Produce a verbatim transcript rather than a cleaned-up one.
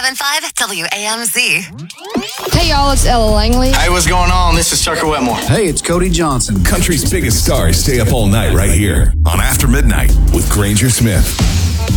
seven five W A M Z. Hey, y'all, it's Ella Langley. Hey, what's going on? This is Tucker Wetmore. Hey, it's Cody Johnson. Country's biggest stars stay up all night right here on After Midnight with Granger Smith.